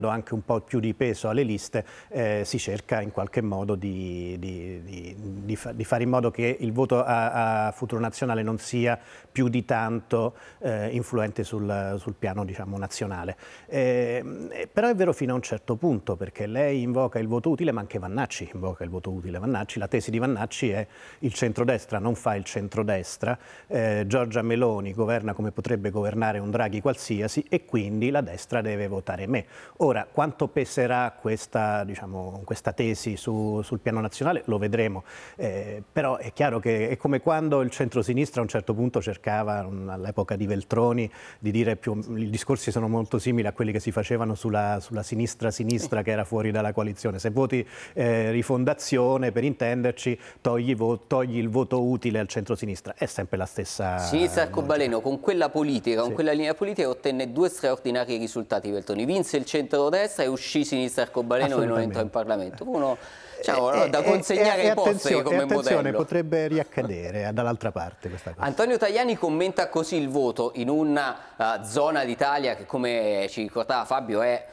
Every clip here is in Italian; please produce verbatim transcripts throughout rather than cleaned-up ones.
anche un po' più di peso alle liste, eh, si cerca in qualche modo di, di, di, di, fa, di fare in modo che il voto a, a Futuro Nazionale non sia più di tanto eh, influente sul, sul piano, diciamo, nazionale. Eh, però è vero fino a un certo punto, perché lei invoca il voto utile, ma anche Vannacci invoca il voto utile. Vannacci, la tesi di Vannacci è: il centrodestra non fa il centrodestra, eh, Giorgia Meloni governa come potrebbe governare un Draghi qualsiasi e quindi la destra deve votare me. Ora, quanto peserà questa, diciamo, questa tesi su, sul piano nazionale lo vedremo, eh, però è chiaro che è come quando il centrosinistra a un certo punto cercava, all'epoca di Veltroni, di dire più, i discorsi sono molto simili a quelli che si facevano sulla, sulla sinistra-sinistra che era fuori dalla coalizione. Se voti eh, Rifondazione, per intenderci, togli, vo- togli il voto utile al centrosinistra, è sempre la stessa Sinistra Arcobaleno con quella politica, con sì. quella linea politica ottenne due straordinari risultati. Veltroni vinse il centrodestra e uscì Sinistra Arcobaleno e non entrò in Parlamento. Uno, diciamo, e, da e, consegnare e, ai posteri come e attenzione, modello. Potrebbe riaccadere dall'altra parte questa cosa. Antonio Tajani commenta così il voto in una uh, zona d'Italia che, come ci ricordava Fabio, è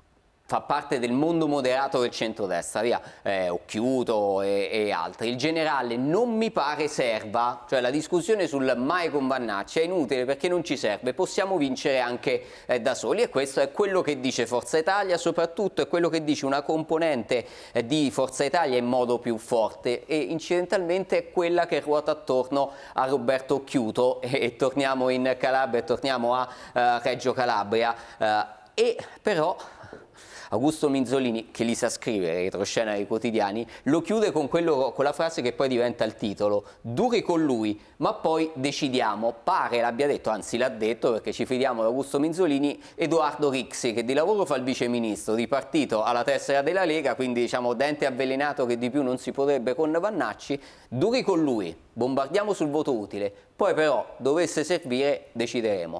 fa parte del mondo moderato del centrodestra, via, eh, Occhiuto e, e altri. Il generale non mi pare serva, cioè la discussione sul mai con Vannacci è inutile perché non ci serve, possiamo vincere anche eh, da soli, e questo è quello che dice Forza Italia, soprattutto è quello che dice una componente eh, di Forza Italia in modo più forte, e incidentalmente è quella che ruota attorno a Roberto Occhiuto, e, e torniamo in Calabria, e torniamo a uh, Reggio Calabria, uh, e però Augusto Minzolini, che li sa scrivere, retroscena dei quotidiani, lo chiude con, quello, con la frase che poi diventa il titolo: duri con lui, ma poi decidiamo. Pare l'abbia detto, anzi l'ha detto, perché ci fidiamo di Augusto Minzolini, Edoardo Rixi, che di lavoro fa il viceministro, di partito alla tessera della Lega, quindi diciamo dente avvelenato che di più non si potrebbe con Vannacci. Duri con lui, bombardiamo sul voto utile, poi però dovesse servire decideremo.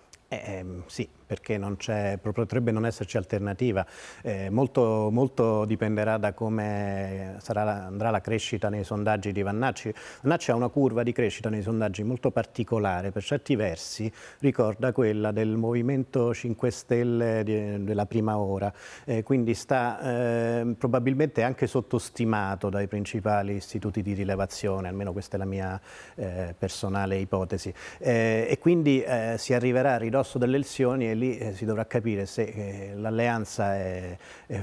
Eh, sì, perché non c'è, potrebbe non esserci alternativa. Eh, molto, molto dipenderà da come sarà, andrà la crescita nei sondaggi di Vannacci. Vannacci ha una curva di crescita nei sondaggi molto particolare, per certi versi ricorda quella del Movimento cinque Stelle di, della prima ora, eh, quindi sta eh, probabilmente anche sottostimato dai principali istituti di rilevazione, almeno questa è la mia eh, personale ipotesi, eh, e quindi eh, si arriverà a ridosso delle elezioni e lì eh, si dovrà capire se eh, l'alleanza è, è,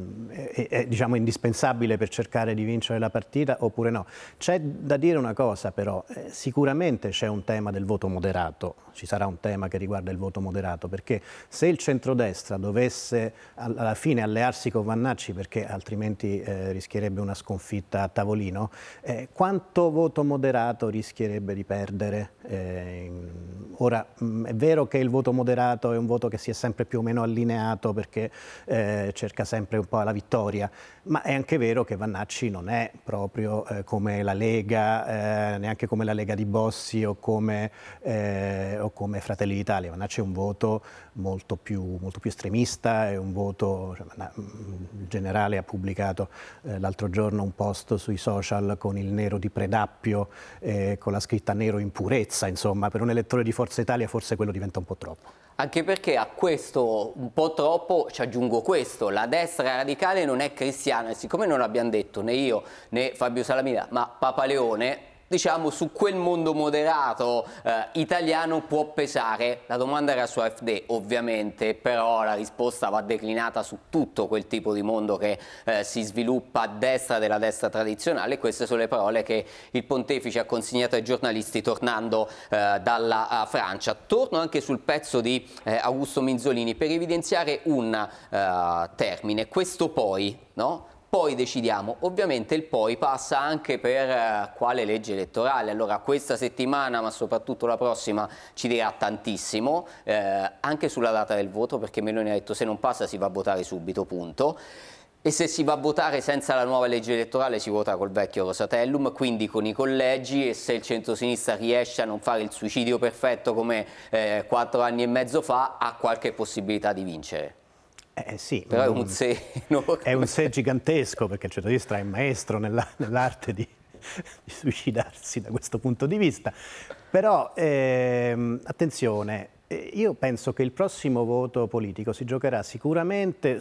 è, è diciamo, indispensabile per cercare di vincere la partita oppure no. C'è da dire una cosa però, eh, sicuramente c'è un tema del voto moderato, ci sarà un tema che riguarda il voto moderato, perché se il centrodestra dovesse alla fine allearsi con Vannacci, perché altrimenti eh, rischierebbe una sconfitta a tavolino, eh, quanto voto moderato rischierebbe di perdere? Eh, ora mh, è vero che il voto moderato è un voto che si è sempre più o meno allineato perché eh, cerca sempre un po' la vittoria, ma è anche vero che Vannacci non è proprio eh, come la Lega, eh, neanche come la Lega di Bossi o come, eh, o come Fratelli d'Italia. Vannacci è un voto molto più, molto più estremista, è un voto, cioè, il generale ha pubblicato eh, l'altro giorno un post sui social con il nero di Predappio, eh, con la scritta nero in purezza, insomma per un elettore di Forza Italia forse quello diventa un po' troppo. Anche perché a questo un po' troppo ci aggiungo questo: la destra radicale non è cristiana, e siccome non abbiamo detto né io né Fabio Salamina ma Papa Leone, diciamo su quel mondo moderato eh, italiano può pesare. La domanda era su A F D ovviamente, però la risposta va declinata su tutto quel tipo di mondo che eh, si sviluppa a destra della destra tradizionale. Queste sono le parole che il pontefice ha consegnato ai giornalisti tornando eh, dalla uh, Francia. Torno anche sul pezzo di eh, Augusto Minzolini per evidenziare un uh, termine, questo poi, no? Poi decidiamo. Ovviamente il poi passa anche per eh, quale legge elettorale. Allora questa settimana, ma soprattutto la prossima, ci dirà tantissimo, eh, anche sulla data del voto, perché Meloni ha detto se non passa si va a votare subito, punto. E se si va a votare senza la nuova legge elettorale si vota col vecchio Rosatellum, quindi con i collegi, e se il centrosinistra riesce a non fare il suicidio perfetto come eh, quattro anni e mezzo fa, ha qualche possibilità di vincere. Eh, sì, Però è un se enorme. È un se gigantesco, perché il centrodestra è maestro nella, nell'arte di, di suicidarsi da questo punto di vista. Però ehm, attenzione, io penso che il prossimo voto politico si giocherà sicuramente